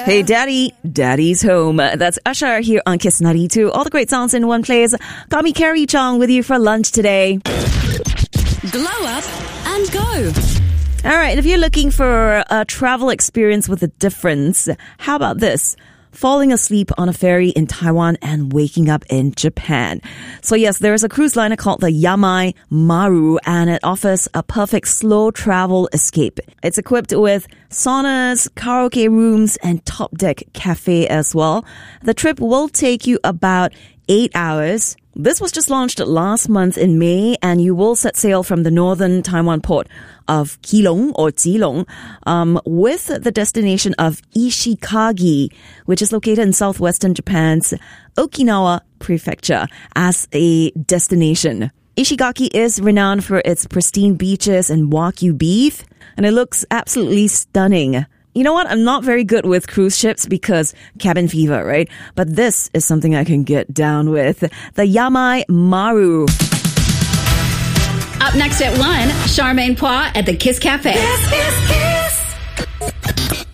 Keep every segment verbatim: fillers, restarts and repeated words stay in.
Hey Daddy, Daddy's home. That's Usher here on Kiss ninety-two. All the great songs in one place. Got me Carrie Chong with you for lunch today. Glow up and go. All right, and if you're looking for a travel experience with a difference, how about this? Falling asleep on a ferry in Taiwan and waking up in Japan. So yes, there is a cruise liner called the Yamai Maru, and it offers a perfect slow travel escape. It's equipped with saunas, karaoke rooms, and top deck cafe as well. The trip will take you about eight hours. This was just launched last month in May, and you will set sail from the northern Taiwan port of Keelung or Keelung um, with the destination of Ishikagi, which is located in southwestern Japan's Okinawa prefecture, as a destination. Ishigaki is renowned for its pristine beaches and Wagyu beef, and it looks absolutely stunning. You know what? I'm not very good with cruise ships because cabin fever, right? But this is something I can get down with. The Yamai Maru. Up next at one, Charmaine Pois at the Kiss Cafe. Kiss, kiss, kiss.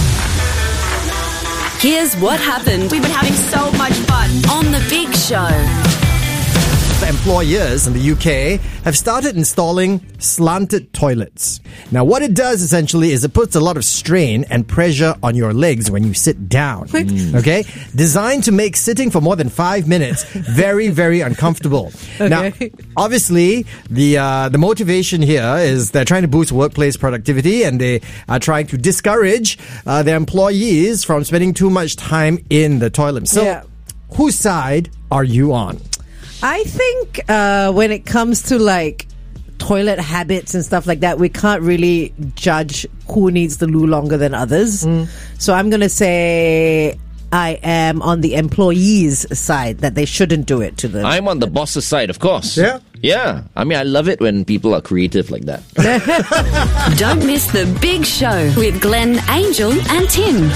Here's what happened. We've been having so much fun on The Big Show. Employers in the U K have started installing slanted toilets. Now, what it does essentially is it puts a lot of strain and pressure on your legs when you sit down. Okay? Designed to make sitting for more than five minutes very, very uncomfortable. Okay. Now, obviously, the uh, the motivation here is they're trying to boost workplace productivity, and they are trying to discourage uh, their employees from spending too much time in the toilet. So, Yeah. whose side are you on? I think uh, when it comes to like toilet habits and stuff like that, we can't really judge who needs the loo longer than others. Mm. So I'm going to say I am on the employees' side, that they shouldn't do it to them. I'm on the boss's side, of course. Yeah? Yeah. I mean, I love it when people are creative like that. Don't miss The Big Show with Glenn, Angel and Tim.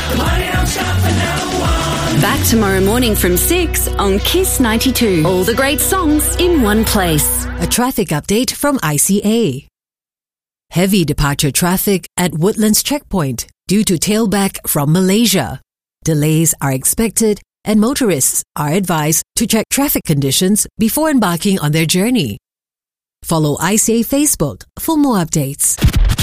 Back tomorrow morning from six on Kiss ninety-two. All the great songs in one place. A traffic update from I C A. Heavy departure traffic at Woodlands Checkpoint due to tailback from Malaysia. Delays are expected, and motorists are advised to check traffic conditions before embarking on their journey. Follow I C A Facebook for more updates.